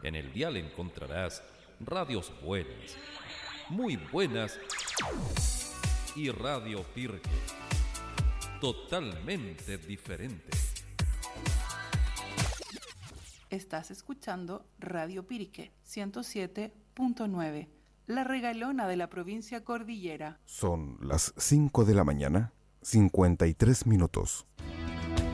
En el dial encontrarás radios buenas, muy buenas y Radio Pirque, totalmente diferente. Estás escuchando Radio Pirque 107.9, la regalona de la provincia cordillera. Son las 5 de la mañana, 53 minutos.